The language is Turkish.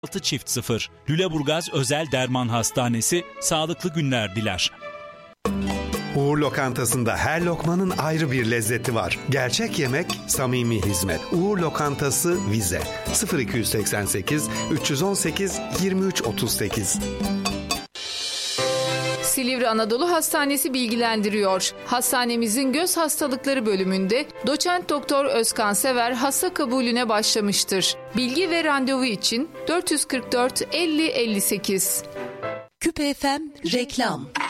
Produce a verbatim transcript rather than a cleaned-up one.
altı çift sıfır. Lüleburgaz Özel Derman Hastanesi sağlıklı günler diler. Uğur Lokantası'nda her lokmanın ayrı bir lezzeti var. Gerçek yemek, samimi hizmet. Uğur Lokantası Vize sıfır iki seksen sekiz üç on sekiz yirmi üç otuz sekiz. Silivri Anadolu Hastanesi bilgilendiriyor. Hastanemizin göz hastalıkları bölümünde doçent doktor Özkan Sever hasta kabulüne başlamıştır. Bilgi ve randevu için dört yüz kırk dört elli elli sekiz. Küpe F M reklam.